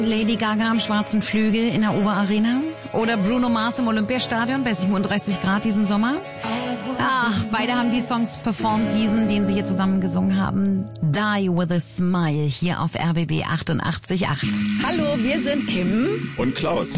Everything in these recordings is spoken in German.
Lady Gaga am Schwarzen Flügel in der Oberarena oder Bruno Mars im Olympiastadion bei 37 Grad diesen Sommer. Beide haben die Songs performt, den sie hier zusammen gesungen haben. Die with a Smile hier auf RBB 88.8. Hallo, wir sind Kim und Klaus.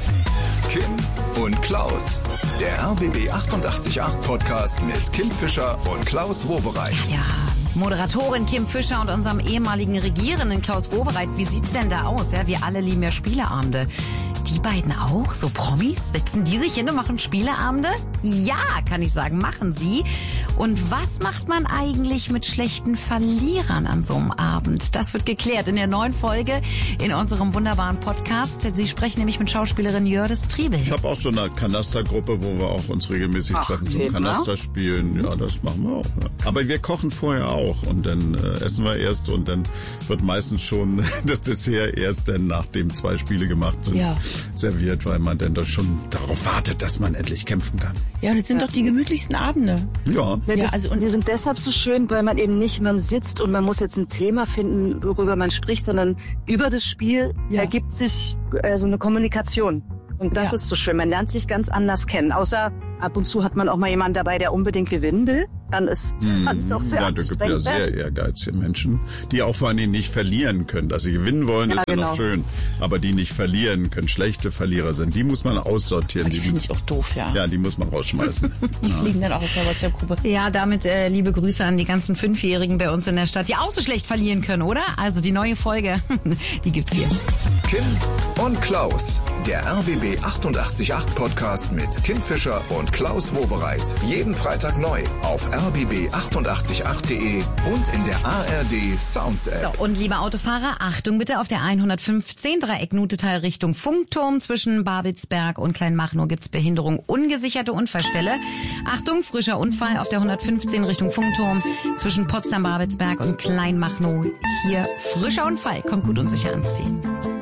Kim und Klaus. Der RBB 88.8 Podcast mit Kim Fischer und Klaus Wowereit. Ja, Moderatorin Kim Fischer und unserem ehemaligen Regierenden Klaus Wowereit. Wie sieht's denn da aus? Ja, wir alle lieben ja Spieleabende. Die beiden auch? So Promis? Setzen die sich hin und machen Spieleabende? Ja, kann ich sagen, machen sie. Und was macht man eigentlich mit schlechten Verlierern an so einem Abend? Das wird geklärt in der neuen Folge in unserem wunderbaren Podcast. Sie sprechen nämlich mit Schauspielerin Jördis Triebel. Ich habe auch so eine Kanastergruppe, wo wir auch uns regelmäßig treffen zum Kanaster spielen. Ja, das machen wir auch. Ja. Aber wir kochen vorher auch und dann essen wir erst und dann wird meistens schon das Dessert erst dann, nachdem 2 Spiele gemacht sind, serviert, weil man dann doch schon darauf wartet, dass man endlich kämpfen kann. Ja, und das sind doch die gemütlichsten Abende. Ja. Und die sind deshalb so schön, weil man eben nicht, man sitzt und man muss jetzt ein Thema finden, worüber man spricht, sondern über das Spiel ergibt sich so eine Kommunikation. Und das ist so schön. Man lernt sich ganz anders kennen. Außer ab und zu hat man auch mal jemanden dabei, der unbedingt gewinnen will. Dann ist es auch sehr anstrengend. Da gibt ja sehr ehrgeizige Menschen, die auch vor allen Dingen nicht verlieren können. Dass sie gewinnen wollen, ist ja noch schön. Aber die nicht verlieren können, schlechte Verlierer sind, die muss man aussortieren. Die finde ich auch doof, ja. Ja, die muss man rausschmeißen. Die fliegen dann auch aus der WhatsApp-Gruppe. Ja, damit liebe Grüße an die ganzen 5-Jährigen bei uns in der Stadt, die auch so schlecht verlieren können, oder? Also die neue Folge, die gibt's hier. Kim und Klaus, der RBB 88.8 Podcast mit Kim Fischer und Klaus Wowereit. Jeden Freitag neu auf rbb888.de und in der ARD Sounds App. So, und liebe Autofahrer, Achtung bitte auf der 115 Dreieck-Nutetal Richtung Funkturm zwischen Babelsberg und Kleinmachnow gibt's Behinderung, ungesicherte Unfallstelle. Achtung, frischer Unfall auf der 115 Richtung Funkturm zwischen Potsdam, Babelsberg und Kleinmachnow. Hier frischer Unfall, kommt gut und sicher ans Ziel.